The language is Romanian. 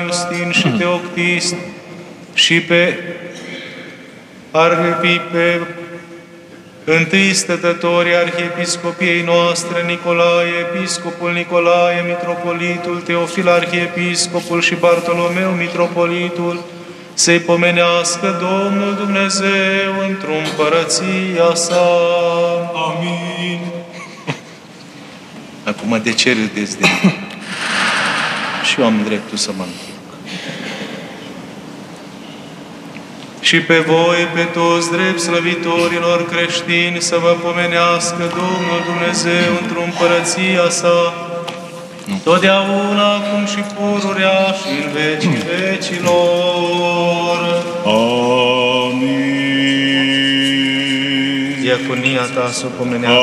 Iustin și Teoctist și pe Arhepipe, întâi stătătorii Arhiepiscopiei noastre, Nicolae, Episcopul Nicolae, Mitropolitul, Teofil Arhiepiscopul și Bartolomeu, Mitropolitul, să-i pomenească Domnul Dumnezeu într-o împărăția sa. Amin. Acum, de ce râdeți de mine? Și eu am dreptul să mă încurc. Și pe voi, pe toți drept slăvitorilor creștini, să vă pomenească Domnul Dumnezeu într-o împărăția sa, totdeauna, acum și pururea și în vecii vecilor. Amin. Diaconia ta să o pomenească.